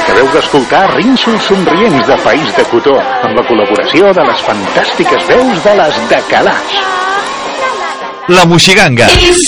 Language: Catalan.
Acabeu d'escoltar Rínxols somrients de País de Cotó, amb la col·laboració de les fantàstiques veus de les de Calaix. La Moixiganga.